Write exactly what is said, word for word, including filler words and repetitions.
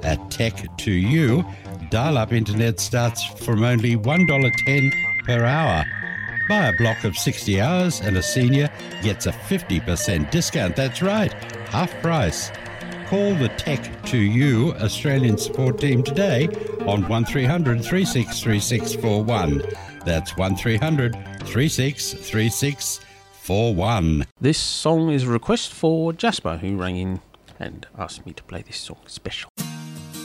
at Tech to You. Dial-up internet starts from only one dollar ten per hour. Buy a block of sixty hours and a senior gets a fifty percent discount. That's right, half price. Call the Tech to You Australian support team today on one three hundred, three six three six four one. That's one three hundred, three six three six four one. This song is a request for Jasper, who rang in and asked me to play this song special.